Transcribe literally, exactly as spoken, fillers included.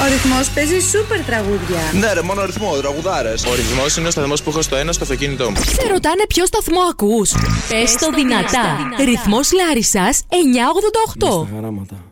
Ο Ρυθμός παίζει σούπερ τραγούδια. Ναι, ρε, μόνο ρυθμό, τραγουδάρες. Ο Ρυθμός είναι ο σταθμός που έχω στο ένα στο αυτοκίνητό μου. Σε ρωτάνε ποιο σταθμό ακούς. Πες το δυνατά. Ρυθμός Λάρισσας εννιακόσια ογδόντα οκτώ. Στα χαράματα.